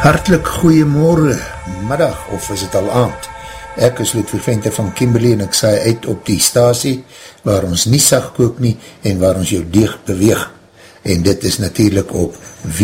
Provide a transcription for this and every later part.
Hartlik goeiemorgen, middag of is het al aand. Ek is Ludwig Venter van Kimberley en ek saai uit op die stasie waar ons nie sag kook nie en waar ons jou deeg beweeg. En dit is natuurlijk op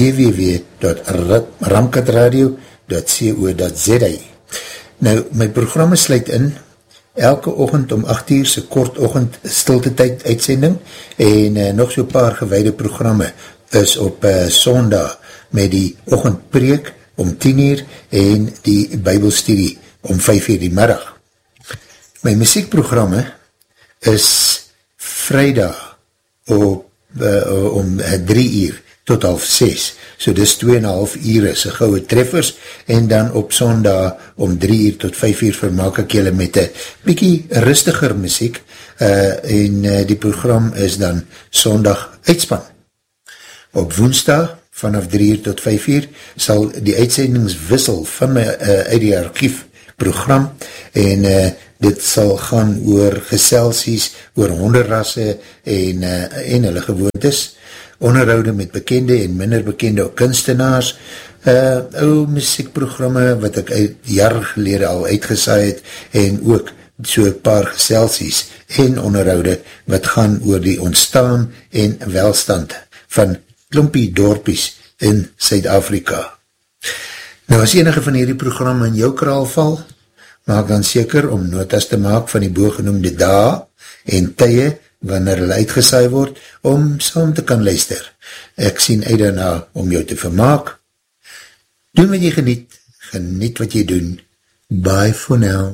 www.ramkatradio.co.za. Nou, my programme sluit in elke oggend om 8 uur se kort oggend stilte tyd uitsending en nog so paar gewyde programme is op Sondag met die oggendpreek om 10 uur en die Bybelstudie om 5 uur die middag. My muziekprogramme is Vrydag om 3 uur tot 5:30, so dis 2,5 ure se goue treffers en dan op Sondag om 3 uur tot 5 uur vermaak ek julle met 'n bietjie rustiger muziek en die program is dan Sondag uitspan. Op Woensdag vanaf 3 uur tot 5 uur sal die uitsendings wissel van my uit die archief program en dit sal gaan oor geselsies, oor honderrasse en hulle gewoontes, onderhoude met bekende en minder bekende kunstenaars, ou muziekprogramme wat ek jare gelede al uitgesaai het en ook so 'n paar geselsies en onderhoude wat gaan oor die ontstaan en welstand van klompie dorpies in Suid-Afrika. Nou as enige van hierdie programme in jou kraal val, maak dan seker om notas te maak van die bogenoemde dae en tye wanneer hulle uitgesaai word om saam te kan luister. Ek sien uit daarna om jou te vermaak. Doen wat jy geniet wat jy doen. Bye for now.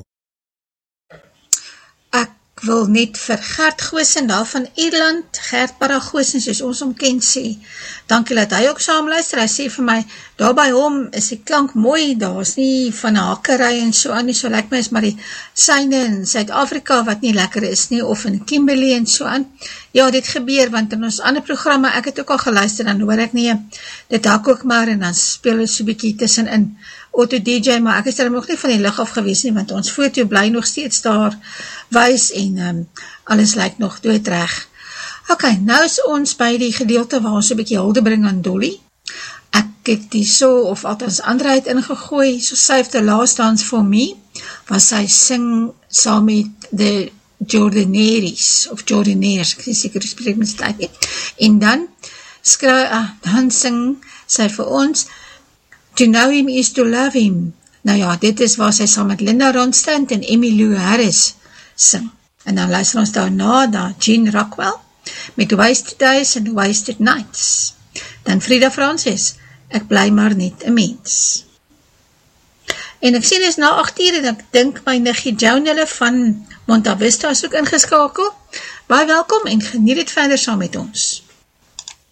Ek wil net vir Gert Goosen daar van Ierland, Gert Paragosen, soos ons omken sê, dankie dat hy ook saam luister, hy sê vir my, daar by hom is die klank mooi, daar is nie van hakerij en so aan, nie so lyk my is maar die syne in Suid-Afrika wat nie lekker is nie, of in Kimberley en so aan, ja dit gebeur, want in ons ander programme, ek het ook al geluister, dan hoor ek nie, dit hak ook maar, en dan speel het so bykie tussenin, Auto DJ, maar ek is daar nog nie van die lig af gewees nie, want ons foto bly nog steeds daar wys en alles lyk nog doodreg. Ok, nou is ons by die gedeelte waar ons so 'n bietjie hulde bring aan Dolly. Ek het die so, of althans Andre het ingegooi, so Save the Last Dance for Me, waar sy sing saam met the Jordaneers, of Jordaneers, ek sê seker die spreek met tyd nie. En dan sing sy vir ons, To know him is to love him. Nou ja, dit is waar sy saam met Linda Ronstadt en Emmylou Harris sing. En dan luister ons daarna na Gene Rockwell met Wasted Days en Wasted Nights. Dan Frida Francis, Ek bly maar net 'n mens. En ek sien is na 8 uur en ek dink my niggie Joan hulle van Monta Vista is ook ingeskakel. Baie welkom en geniet dit verder saam met ons.